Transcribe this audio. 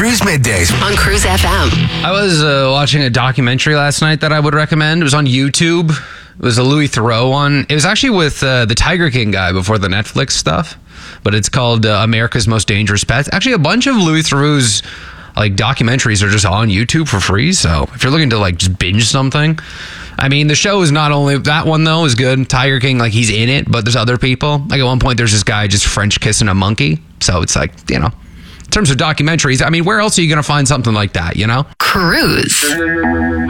Cruise Middays on Cruise FM. I was watching a documentary last night that I would recommend. It was on YouTube. It was a Louis Theroux one. It was actually with the Tiger King guy before the Netflix stuff, but it's called America's Most Dangerous Pets. Actually, a bunch of Louis Theroux's like documentaries are just on YouTube for free. So if you're looking to like just binge something, I mean, the show is not only that one though is good. Tiger King, like he's in it, but there's other people. Like at one point, there's this guy just French kissing a monkey. So it's like, you know, in terms of documentaries, I mean, where else are you going to find something like that, you know? Cruise.